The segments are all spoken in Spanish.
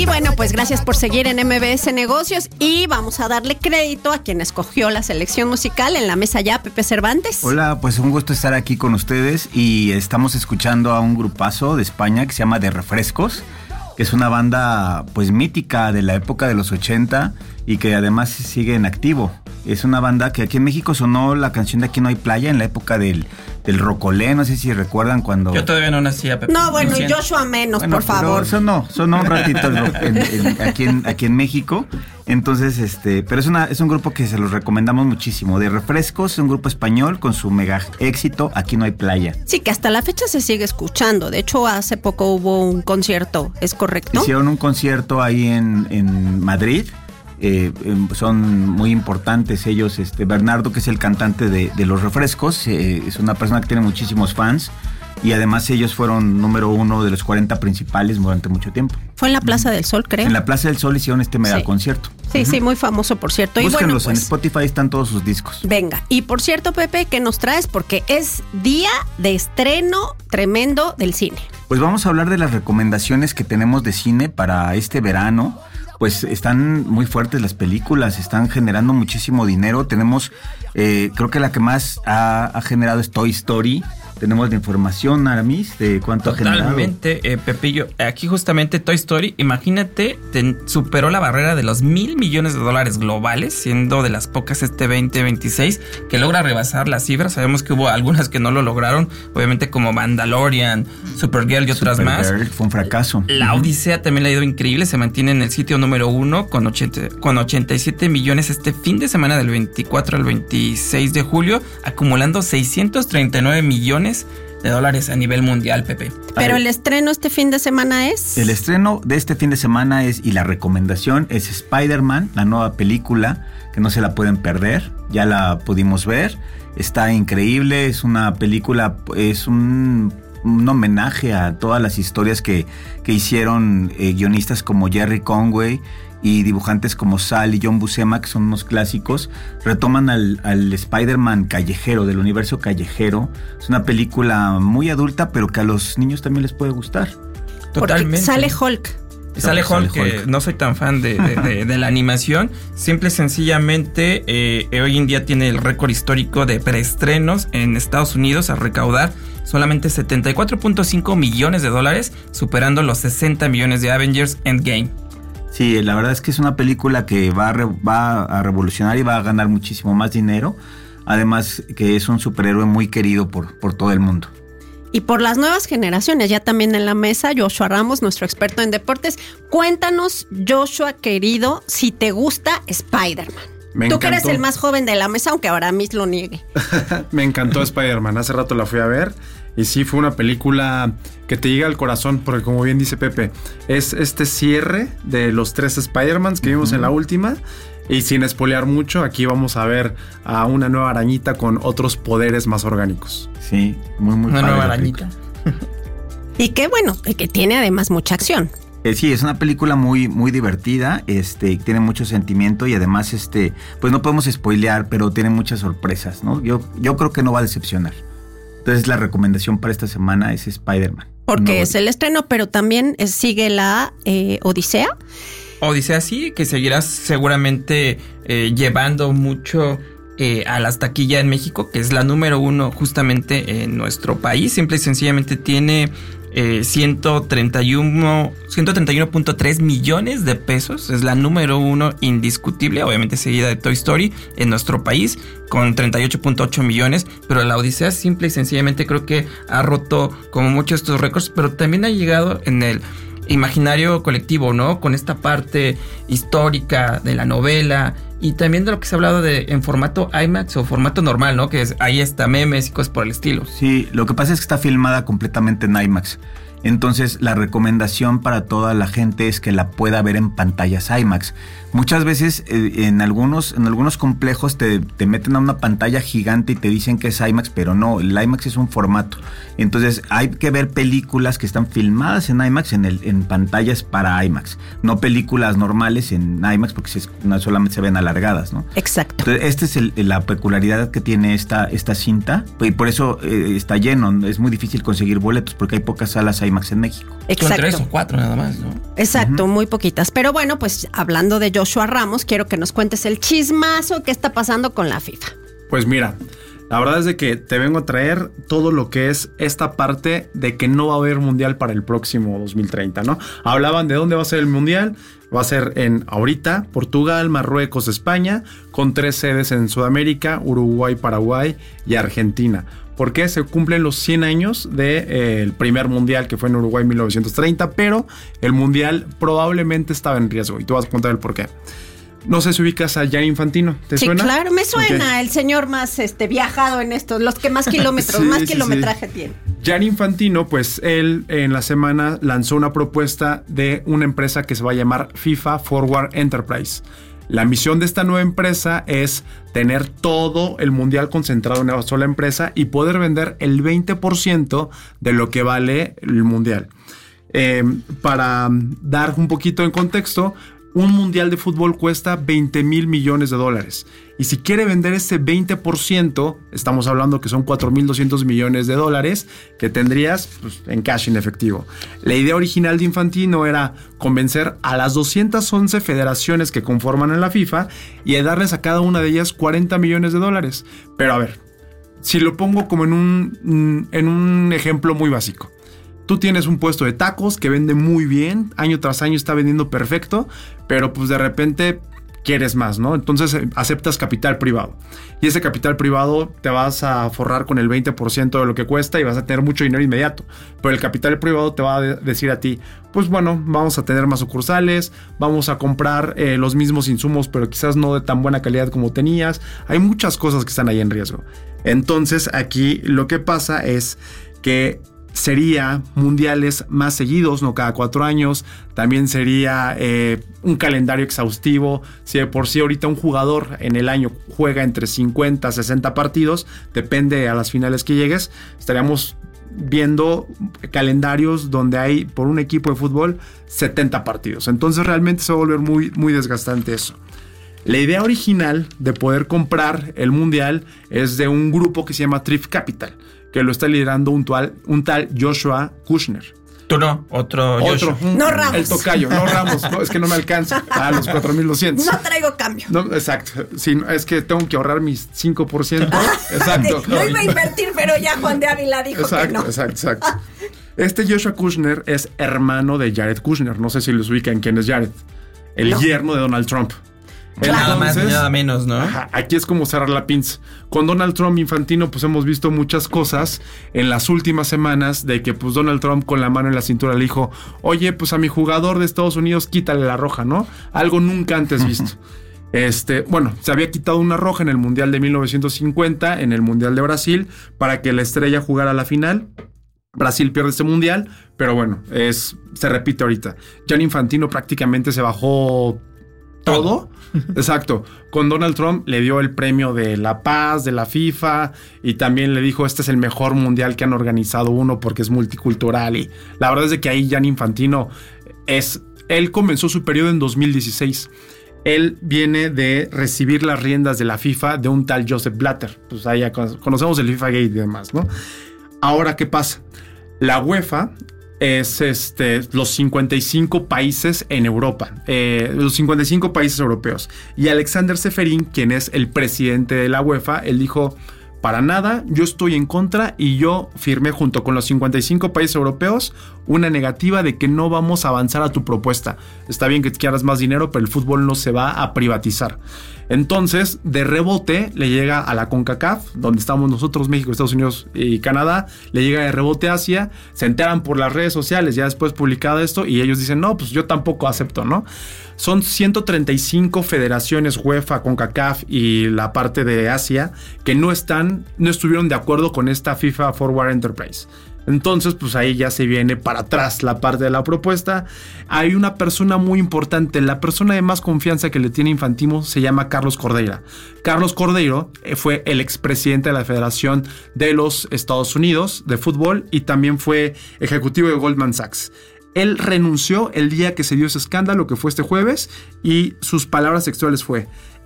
Y bueno, pues gracias por seguir en MBS Negocios y vamos a darle crédito a quien escogió la selección musical en la mesa ya, Pepe Cervantes. Hola, pues un gusto estar aquí con ustedes y estamos escuchando a un grupazo de España que se llama De Refrescos, que es una banda pues mítica de la época de los 80 y que además sigue en activo. Es una banda que aquí en México sonó la canción de Aquí no hay playa en la época del rocolé, no sé si recuerdan cuando... Yo todavía no nacía, Pepe. No, bueno, y Joshua menos, bueno, por favor. Sonó un ratito aquí en México. Entonces, pero es un grupo que se los recomendamos muchísimo. De Refrescos, es un grupo español con su mega éxito Aquí no hay playa. Sí, que hasta la fecha se sigue escuchando. De hecho, hace poco hubo un concierto, ¿es correcto? Hicieron un concierto ahí en Madrid. Son muy importantes ellos. Bernardo, que es el cantante de Los Refrescos, es una persona que tiene muchísimos fans y además ellos fueron número 1 de los 40 principales durante mucho tiempo. Fue en la Plaza del Sol, creo. En la Plaza del Sol hicieron este mega concierto. Sí, sí, muy famoso, por cierto. Búsquenlos, y bueno, pues, en Spotify están todos sus discos. Venga, y por cierto, Pepe, ¿qué nos traes? Porque es día de estreno tremendo del cine. Pues vamos a hablar de las recomendaciones que tenemos de cine para este verano. Pues están muy fuertes las películas, están generando muchísimo dinero. Tenemos, creo que la que más ha generado es Toy Story. Tenemos la información, Aramis, de cuánto ha generado. Totalmente, Pepillo. Aquí justamente Toy Story, imagínate, superó la barrera de los $1,000 millones globales, siendo de las pocas 2026 que logra rebasar las cifras. Sabemos que hubo algunas que no lo lograron, obviamente como Mandalorian, Supergirl y otras más. Fue un fracaso. La Odisea también le ha ido increíble, se mantiene en el sitio número 1 con 87 millones este fin de semana del 24 al 26 de julio, acumulando $639 millones a nivel mundial, Pepe. Pero el estreno este fin de semana es... El estreno de este fin de semana es, y la recomendación es Spider-Man, la nueva película, que no se la pueden perder, ya la pudimos ver, está increíble, es una película, es un homenaje a todas las historias que hicieron guionistas como Jerry Conway y dibujantes como Sal y John Buscema, que son unos clásicos. Retoman al Spider-Man callejero, del universo callejero. Es una película muy adulta, pero que a los niños también les puede gustar. Totalmente. Porque sale Hulk. Sale Hulk, que no soy tan fan de la animación. Simple y sencillamente, hoy en día tiene el récord histórico de preestrenos en Estados Unidos a recaudar solamente $74.5 millones, superando los 60 millones de Avengers Endgame. Sí, la verdad es que es una película que va a revolucionar y va a ganar muchísimo más dinero. Además que es un superhéroe muy querido por todo el mundo. Y por las nuevas generaciones, ya también en la mesa, Joshua Ramos, nuestro experto en deportes. Cuéntanos, Joshua, querido, si te gusta Spider-Man. Tú que eres el más joven de la mesa, aunque ahora mismo lo niegue. Me encantó Spider-Man, hace rato la fui a ver. Y sí, fue una película que te llega al corazón, porque como bien dice Pepe, es este cierre de los 3 Spider-Mans que vimos en la última. Y sin espolear mucho, aquí vamos a ver a una nueva arañita con otros poderes más orgánicos. Sí, muy una nueva arañita. Y qué bueno, que tiene además mucha acción. Sí, es una película muy, muy divertida, tiene mucho sentimiento y además, pues no podemos spoilear, pero tiene muchas sorpresas, ¿no? Yo creo que no va a decepcionar. Entonces la recomendación para esta semana es Spider-Man. Porque es el estreno, pero también sigue la Odisea. Odisea sí, que seguirás seguramente llevando mucho a las taquillas en México, que es la número 1 justamente en nuestro país. Simple y sencillamente tiene 131.3 millones de pesos. Es la número 1 indiscutible, obviamente seguida de Toy Story en nuestro país con 38.8 millones. Pero la Odisea simple y sencillamente creo que ha roto como muchos estos récords, pero también ha llegado en el imaginario colectivo, ¿no? Con esta parte histórica de la novela y también de lo que se ha hablado en formato IMAX o formato normal, ¿no? Que ahí está memes y cosas por el estilo. Sí, lo que pasa es que está filmada completamente en IMAX. Entonces la recomendación para toda la gente es que la pueda ver en pantallas IMAX. Muchas veces en algunos complejos te meten a una pantalla gigante y te dicen que es IMAX, pero no, el IMAX es un formato. Entonces hay que ver películas que están filmadas en IMAX en pantallas para IMAX, no películas normales en IMAX porque no solamente se ven a alargadas, ¿no? Exacto. Entonces, esta es la peculiaridad que tiene esta cinta, y por eso está lleno. Es muy difícil conseguir boletos porque hay pocas salas IMAX en México. Exacto. Son 3 o 4 nada más, ¿no? Exacto, muy poquitas. Pero bueno, pues hablando de Joshua Ramos, quiero que nos cuentes el chismazo que está pasando con la FIFA. Pues mira, la verdad es de que te vengo a traer todo lo que es esta parte de que no va a haber mundial para el próximo 2030, ¿no? Hablaban de dónde va a ser el mundial. Va a ser en ahorita Portugal, Marruecos, España, con 3 sedes en Sudamérica, Uruguay, Paraguay y Argentina. Porque se cumplen los 100 años del primer mundial que fue en Uruguay en 1930, pero el mundial probablemente estaba en riesgo y tú vas a contar el por qué. No sé si ubicas a Gianni Infantino. ¿Te suena? Sí, claro, me suena. Okay. El señor más viajado en estos, los que más kilómetros, sí, más kilometraje tiene. Gianni Infantino, pues él en la semana lanzó una propuesta de una empresa que se va a llamar FIFA Forward Enterprise. La misión de esta nueva empresa es tener todo el mundial concentrado en una sola empresa y poder vender el 20% de lo que vale el mundial. Para dar un poquito en contexto, un mundial de fútbol cuesta $20,000 millones. Y si quiere vender ese 20%, estamos hablando que son $4,200 millones que tendrías pues, en cash en efectivo. La idea original de Infantino era convencer a las 211 federaciones que conforman en la FIFA y darles a cada una de ellas $40 millones. Pero a ver, si lo pongo como en un ejemplo muy básico. Tú tienes un puesto de tacos que vende muy bien, año tras año está vendiendo perfecto, pero pues de repente quieres más, ¿no? Entonces aceptas capital privado. Y ese capital privado te vas a forrar con el 20% de lo que cuesta y vas a tener mucho dinero inmediato. Pero el capital privado te va a decir a ti, pues bueno, vamos a tener más sucursales, vamos a comprar los mismos insumos, pero quizás no de tan buena calidad como tenías. Hay muchas cosas que están ahí en riesgo. Entonces aquí lo que pasa es que sería mundiales más seguidos, no cada 4 años. También sería un calendario exhaustivo. Si de por sí ahorita un jugador en el año juega entre 50 a 60 partidos, depende a las finales que llegues, estaríamos viendo calendarios donde hay por un equipo de fútbol 70 partidos. Entonces realmente se va a volver muy, muy desgastante eso. La idea original de poder comprar el mundial es de un grupo que se llama Thrift Capital, que lo está liderando un tal Joshua Kushner. Tú no, otro. No Ramos. El tocayo, no Ramos. No, es que no me alcanza a los 4,200. No traigo cambio. No, exacto. Sí, es que tengo que ahorrar mis 5%. Exacto. No iba a invertir, pero ya Juan de Ávila dijo exacto, que no. Exacto. Este Joshua Kushner es hermano de Jared Kushner. No sé si les ubican quién es Jared. El yerno de Donald Trump. Nada más ni nada menos, ¿no? Ajá, aquí es como cerrar la pinza. Con Donald Trump Infantino, pues hemos visto muchas cosas en las últimas semanas de que pues Donald Trump con la mano en la cintura le dijo, oye, pues a mi jugador de Estados Unidos quítale la roja, ¿no? Algo nunca antes visto. Bueno, se había quitado una roja en el Mundial de 1950, en el Mundial de Brasil, para que la estrella jugara la final. Brasil pierde este mundial, pero bueno, se repite ahorita. Gianni Infantino prácticamente se bajó todo. Exacto. Con Donald Trump le dio el premio de la paz de la FIFA y también le dijo, este es el mejor mundial que han organizado uno porque es multicultural. Y la verdad es de que ahí Gianni Infantino él comenzó su periodo en 2016. Él viene de recibir las riendas de la FIFA de un tal Joseph Blatter. Pues ahí ya conocemos el FIFA Gate y demás, ¿no? Ahora, ¿qué pasa? La UEFA es los 55 países en Europa, los 55 países europeos. Y Alexander Seferin, quien es el presidente de la UEFA, él dijo, para nada, yo estoy en contra y yo firmé junto con los 55 países europeos una negativa de que no vamos a avanzar a tu propuesta. Está bien que quieras más dinero, pero el fútbol no se va a privatizar. Entonces, de rebote, le llega a la CONCACAF, donde estamos nosotros, México, Estados Unidos y Canadá, le llega de rebote a Asia, se enteran por las redes sociales, ya después publicado esto, y ellos dicen, no, pues yo tampoco acepto, ¿no? Son 135 federaciones UEFA, CONCACAF y la parte de Asia que no estuvieron de acuerdo con esta FIFA Forward Enterprise. Entonces, pues ahí ya se viene para atrás la parte de la propuesta. Hay una persona muy importante, la persona de más confianza que le tiene Infantino se llama Carlos Cordeiro. Carlos Cordeiro fue el expresidente de la Federación de los Estados Unidos de fútbol y también fue ejecutivo de Goldman Sachs. Él renunció el día que se dio ese escándalo, que fue este jueves, y sus palabras textuales fue: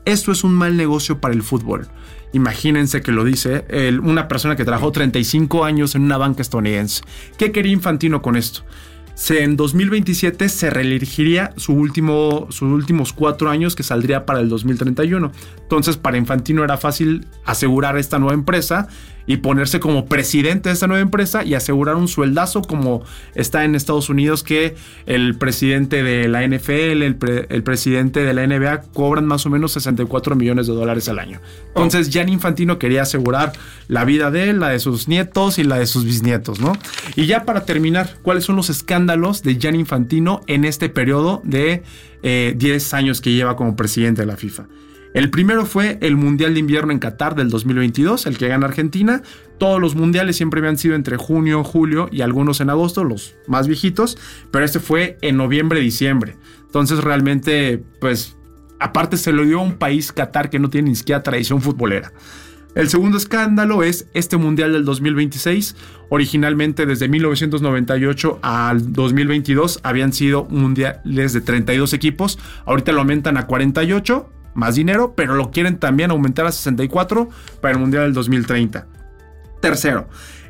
Esto es un mal negocio para el fútbol. Imagínense que lo dice una persona que trabajó 35 años en una banca estadounidense. ¿Qué quería Infantino con esto? En 2027 se reelegiría sus últimos 4 años, que saldría para el 2031. Entonces, para Infantino era fácil asegurar esta nueva empresa y ponerse como presidente de esta nueva empresa y asegurar un sueldazo como está en Estados Unidos, que el presidente de la NFL, el presidente de la NBA cobran más o menos $64 millones al año. Entonces, Gianni Infantino quería asegurar la vida de él, la de sus nietos y la de sus bisnietos, ¿no? Y ya para terminar, ¿cuáles son los escándalos de Gianni Infantino en este periodo de 10 años que lleva como presidente de la FIFA? El primero fue el Mundial de Invierno en Qatar del 2022, el que gana Argentina. Todos los mundiales siempre habían sido entre junio, julio y algunos en agosto, los más viejitos, pero este fue en noviembre, diciembre. Entonces realmente, pues, aparte se lo dio a un país, Qatar, que no tiene ni siquiera tradición futbolera. El segundo escándalo es este Mundial del 2026. Originalmente, desde 1998 al 2022, habían sido mundiales de 32 equipos. Ahorita lo aumentan a 48, más dinero, pero lo quieren también aumentar a 64 para el Mundial del 2030. Tercero,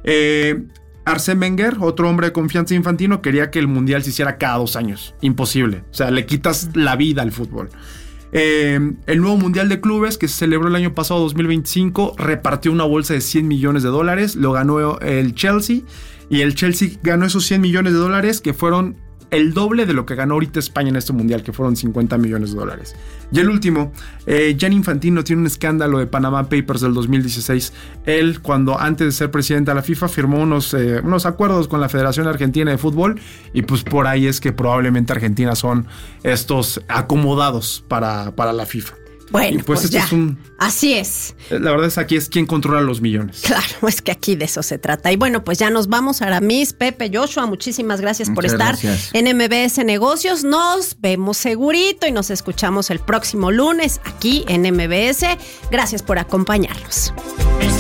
Arsène Wenger, otro hombre de confianza de Infantino, quería que el Mundial se hiciera cada 2 años. Imposible. O sea, le quitas la vida al fútbol. El nuevo Mundial de Clubes, que se celebró el año pasado, 2025, repartió una bolsa de $100 millones. Lo ganó el Chelsea. Y el Chelsea ganó esos $100 millones, que fueron el doble de lo que ganó ahorita España en este Mundial, que fueron $50 millones. Y el último, Gianni Infantino tiene un escándalo de Panama Papers del 2016. Él, antes de ser presidente de la FIFA, firmó unos acuerdos con la Federación Argentina de Fútbol, y pues por ahí es que probablemente Argentina son estos acomodados para la FIFA. Bueno, pues ya, así es. La verdad es aquí es quien controla los millones. Claro, es que aquí de eso se trata. Y bueno, pues ya nos vamos, Aramis, Pepe, Joshua, muchísimas gracias por estar en MBS Negocios. Nos vemos segurito y nos escuchamos el próximo lunes aquí en MBS. Gracias por acompañarnos.